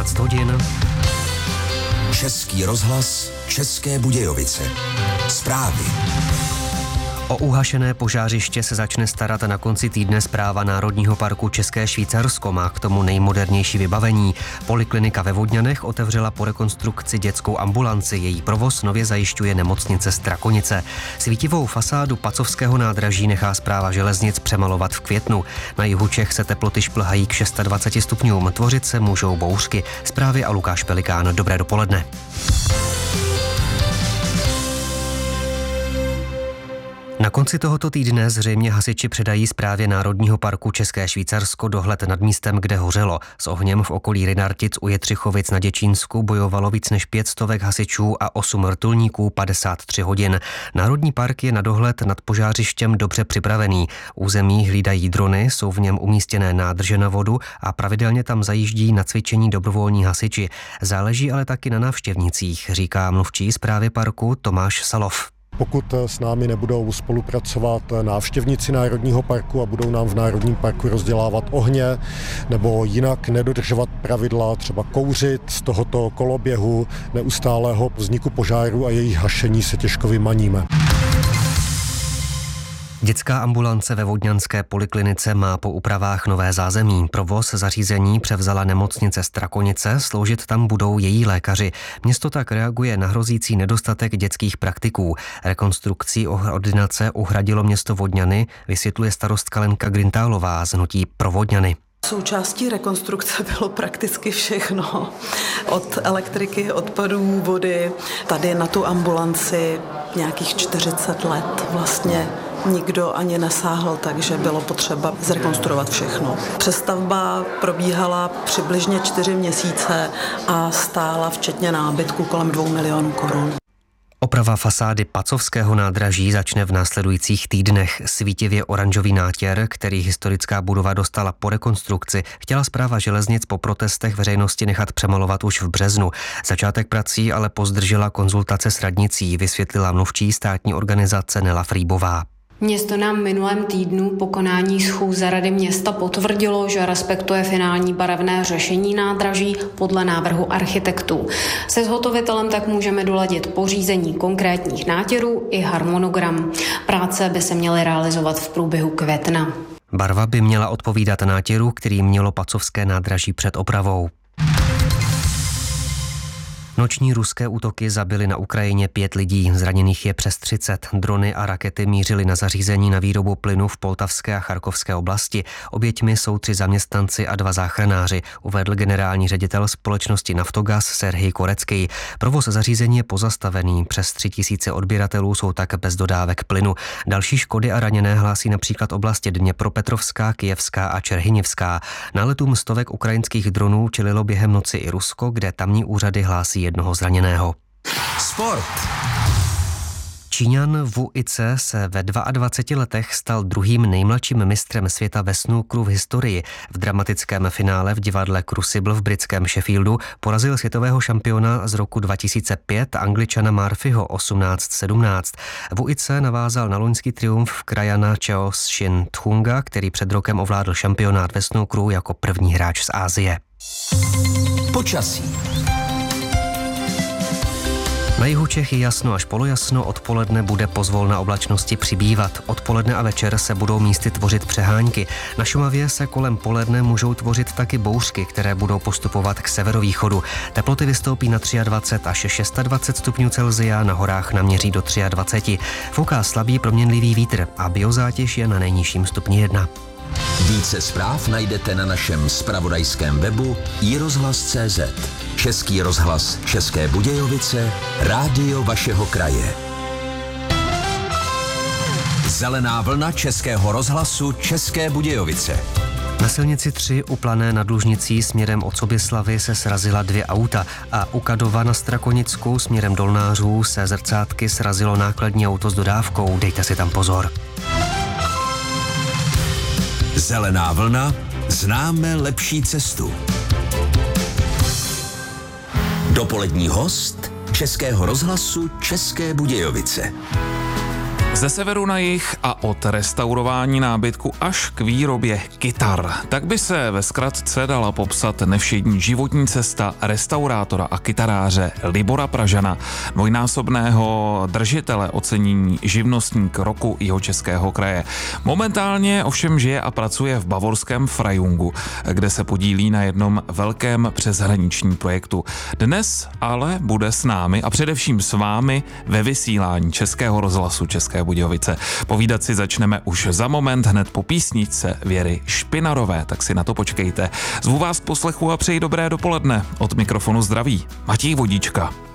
15 hodin. Český rozhlas, České Budějovice. Zprávy. O uhašené požářiště se začne starat na konci týdne Správa Národního parku České Švýcarsko. Má k tomu nejmodernější vybavení. Poliklinika ve Vodňanech otevřela po rekonstrukci dětskou ambulanci. Její provoz nově zajišťuje nemocnice Strakonice. Svítivou fasádu Pacovského nádraží nechá Správa železnic přemalovat v květnu. Na jihu Čech se teploty šplhají k 26 stupňům. Tvořit se můžou bouřky. Zprávy a Lukáš Pelikán. Dobré dopoledne. Na konci tohoto týdne zřejmě hasiči předají Správě Národního parku České Švýcarsko dohled nad místem, kde hořelo. S ohněm v okolí Rynartic u Jetřichovic na Děčínsku bojovalo víc než 500 hasičů a 8 vrtulníků 53 hodin. Národní park je na dohled nad požářištěm dobře připravený. Území hlídají drony, jsou v něm umístěné nádrže na vodu a pravidelně tam zajíždí na cvičení dobrovolní hasiči. Záleží ale taky na návštěvnicích, říká mluvčí Správy parku Tomáš Salov. Pokud s námi nebudou spolupracovat návštěvníci Národního parku a budou nám v Národním parku rozdělávat ohně nebo jinak nedodržovat pravidla, třeba kouřit, z tohoto koloběhu neustálého vzniku požáru a jejich hašení se těžko vymaníme. Dětská ambulance ve vodňanské poliklinice má po úpravách nové zázemí. Provoz zařízení převzala nemocnice Strakonice, sloužit tam budou její lékaři. Město tak reaguje na hrozící nedostatek dětských praktiků. Rekonstrukcí ordinace uhradilo město Vodňany, vysvětluje starostka Lenka Grintálová z hnutí Pro Vodňany. Součástí rekonstrukce bylo prakticky všechno. Od elektriky, odpadů, vody, tady na tu ambulanci nějakých 40 let vlastně nikdo ani nesáhl, takže bylo potřeba zrekonstruovat všechno. Přestavba probíhala přibližně 4 měsíce a stála včetně nábytku kolem 2 milionů korun. Oprava fasády Pacovského nádraží začne v následujících týdnech. Svítivě oranžový nátěr, který historická budova dostala po rekonstrukci, chtěla Správa železnic po protestech veřejnosti nechat přemalovat už v březnu. Začátek prací ale pozdržela konzultace s radnicí, vysvětlila mluvčí státní organizace Nela Frýbová. Město nám minulém týdnu po konání schůze Rady města potvrdilo, že respektuje finální barevné řešení nádraží podle návrhu architektů. Se zhotovitelem tak můžeme doladit pořízení konkrétních nátěrů i harmonogram. Práce by se měly realizovat v průběhu května. Barva by měla odpovídat nátěru, který mělo Pacovské nádraží před opravou. Noční ruské útoky zabily na Ukrajině 5 lidí, zraněných je přes 30. Drony a rakety mířily na zařízení na výrobu plynu v Poltavské a Charkovské oblasti. Oběťmi jsou 3 zaměstnanci a 2 záchranáři, uvedl generální ředitel společnosti Naftogaz Serhij Korecký. Provoz zařízení je pozastavený, přes 3000 odběratelů jsou tak bez dodávek plynu. Další škody a raněné hlásí například oblasti Dněpropetrovská, Kyjevská a Čerhyněvská. Náletům stovek ukrajinských dronů čelilo během noci i Rusko, kde tamní úřady hlásí jednoho zraněného. Sport. Číňan Wu Yice se ve 22 letech stal druhým nejmladším mistrem světa ve snookeru v historii. V dramatickém finále v divadle Crucible v britském Sheffieldu porazil světového šampiona z roku 2005 Angličana Murphyho 18-17. Wu Yice navázal na loňský triumf v krajana Cheo Shin Thunga, který před rokem ovládl šampionát ve snookeru jako první hráč z Asie. Počasí. Na jihu Čech je jasno až polojasno, odpoledne bude pozvolna oblačnosti přibývat. Odpoledne a večer se budou místy tvořit přehánky. Na Šumavě se kolem poledne můžou tvořit taky bouřky, které budou postupovat k severovýchodu. Teploty vystoupí na 23 až 26 stupňů Celsia, na horách naměří do 23. Fouká slabý proměnlivý vítr a biozátěž je na nejnižším stupni 1. Více zpráv najdete na našem zpravodajském webu iRozhlas.cz. Český rozhlas České Budějovice, rádio vašeho kraje. Zelená vlna Českého rozhlasu České Budějovice. Na silnici 3 u Plané nad Lužnicí směrem od Soběslavy se srazila 2 auta a u Kadova na Strakonicku směrem Dolnářů se zrcátky srazilo nákladní auto s dodávkou. Dejte si tam pozor. Zelená vlna, známe lepší cestu. Dopolední host Českého rozhlasu České Budějovice. Ze severu na jih a od restaurování nábytku až k výrobě kytar. Tak by se ve zkratce dala popsat nevšední životní cesta restaurátora a kytaráře Libora Pražana, dvojnásobného držitele ocenění živnostník roku Jihočeského kraje. Momentálně ovšem žije a pracuje v bavorském Frajungu, kde se podílí na jednom velkém přeshraničním projektu. Dnes ale bude s námi a především s vámi ve vysílání Českého rozhlasu České Budějovice. Povídat si začneme už za moment hned po písničce Věry Špinarové, tak si na to počkejte. Zvu vás k poslechu a přeji dobré dopoledne. Od mikrofonu zdraví Matěj Vodíčka.